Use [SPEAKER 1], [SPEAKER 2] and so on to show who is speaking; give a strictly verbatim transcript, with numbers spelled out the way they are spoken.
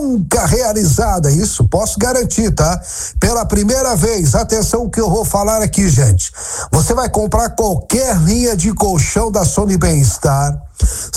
[SPEAKER 1] nunca realizada, isso posso garantir, tá? Pela primeira vez, atenção o que eu vou falar aqui, gente. Você vai comprar qualquer linha de colchão da Sony Bem-Estar,